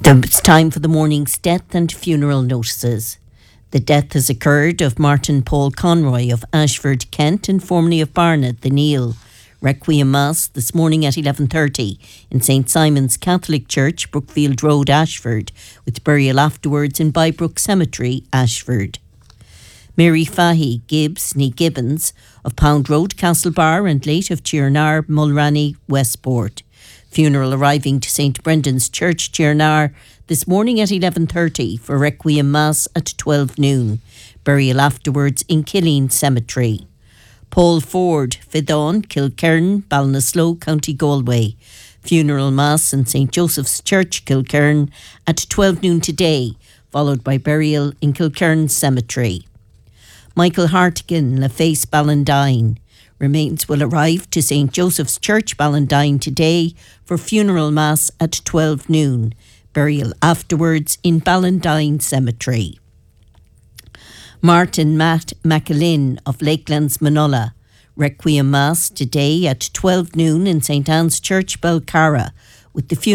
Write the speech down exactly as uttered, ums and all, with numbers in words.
It's time for the morning's death and funeral notices. The death has occurred of Martin Paul Conroy of Ashford, Kent, and formerly of Barnet, the Neil. Requiem Mass this morning at eleven thirty in Saint Simon's Catholic Church, Brookfield Road, Ashford, with burial afterwards in Bybrook Cemetery, Ashford. Mary Fahy Gibbs, nee Gibbons, of Pound Road, Castlebar, and late of Chirnar, Mulranny, Westport. Funeral arriving to Saint Brendan's Church, Chirnar, this morning at eleven thirty for Requiem Mass at twelve noon. Burial afterwards in Killeen Cemetery. Paul Ford, Fidon, Kilkern, Ballinasloe, County Galway. Funeral Mass in Saint Joseph's Church, Kilkern, at twelve noon today, followed by burial in Kilkern Cemetery. Michael Hartigan, LaFace, Ballindine. Remains will arrive to Saint Joseph's Church, Ballindine today for funeral mass at twelve noon. Burial afterwards in Ballindine Cemetery. Martin Matt McAlin of Lakelands, Manola. Requiem Mass today at twelve noon in Saint Anne's Church, Belcarra, with the funeral